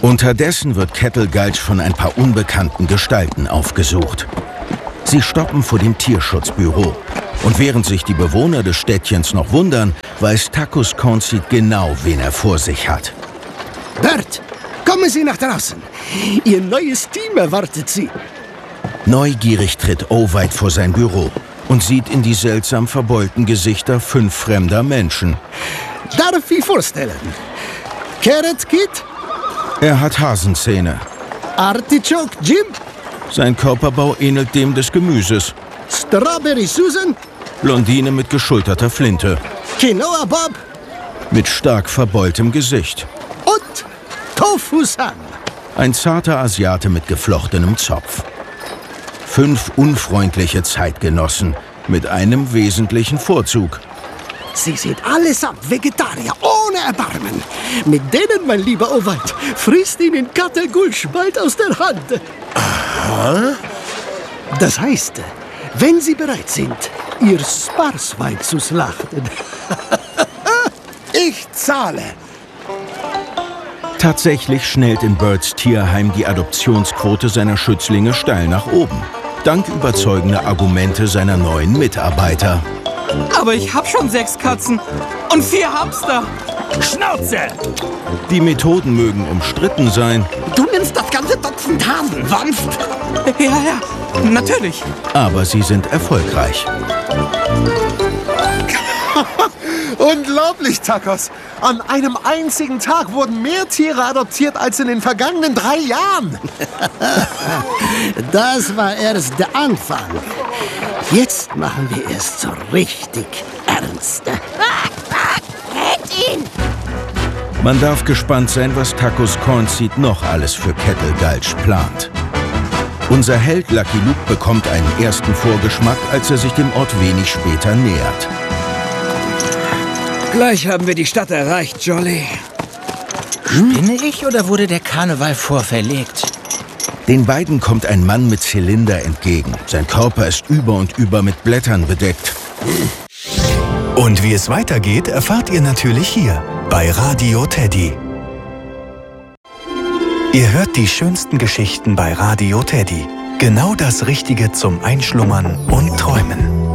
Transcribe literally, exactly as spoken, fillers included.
Unterdessen wird Kettle Gulch von ein paar unbekannten Gestalten aufgesucht. Sie stoppen vor dem Tierschutzbüro. Und während sich die Bewohner des Städtchens noch wundern, weiß Takus Cornseed genau, wen er vor sich hat. Bert, kommen Sie nach draußen. Ihr neues Team erwartet Sie. Neugierig tritt Oweit vor sein Büro und sieht in die seltsam verbeulten Gesichter fünf fremder Menschen. Darf ich vorstellen? Carrot Kid? Er hat Hasenzähne. Artichoke Jim? Sein Körperbau ähnelt dem des Gemüses. Strawberry Susan? Blondine mit geschulterter Flinte. Quinoa Bob? Mit stark verbeultem Gesicht. Und Tofu San? Ein zarter Asiate mit geflochtenem Zopf. Fünf unfreundliche Zeitgenossen mit einem wesentlichen Vorzug. Sie sind allesamt Vegetarier, ohne Erbarmen. Mit denen, mein lieber Oweit, frisst Ihnen Kettle Gulch bald aus der Hand. Aha. Das heißt, wenn Sie bereit sind, Ihr Sparswein zu schlachten. Ich zahle. Tatsächlich schnellt in Birds Tierheim die Adoptionsquote seiner Schützlinge steil nach oben. Dank überzeugender Argumente seiner neuen Mitarbeiter. Aber ich hab schon sechs Katzen und vier Hamster. Schnauze! Die Methoden mögen umstritten sein. Du nimmst das ganze Dutzend Hasen, sonst? Ja, ja, natürlich. Aber sie sind erfolgreich. Unglaublich, Takos. An einem einzigen Tag wurden mehr Tiere adoptiert als in den vergangenen drei Jahren. Das war erst der Anfang. Jetzt machen wir es so richtig ernst. Red ihn! Man darf gespannt sein, was Takus Cornseed noch alles für Kettle Gulch plant. Unser Held Lucky Luke bekommt einen ersten Vorgeschmack, als er sich dem Ort wenig später nähert. Gleich haben wir die Stadt erreicht, Jolly. Spinne ich oder wurde der Karneval vorverlegt? Den beiden kommt ein Mann mit Zylinder entgegen. Sein Körper ist über und über mit Blättern bedeckt. Und wie es weitergeht, erfahrt ihr natürlich hier bei Radio Teddy. Ihr hört die schönsten Geschichten bei Radio Teddy. Genau das Richtige zum Einschlummern und Träumen.